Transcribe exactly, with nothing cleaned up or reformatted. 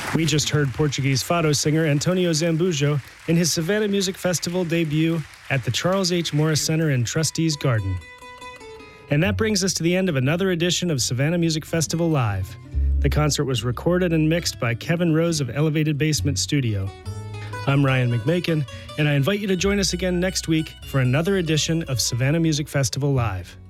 We just heard Portuguese fado singer Antonio Zambujo in his Savannah Music Festival debut at the Charles H. Morris Center in Trustees Garden. And that brings us to the end of another edition of Savannah Music Festival Live. The concert was recorded and mixed by Kevin Rose of Elevated Basement Studio. I'm Ryan McMakin, and I invite you to join us again next week for another edition of Savannah Music Festival Live.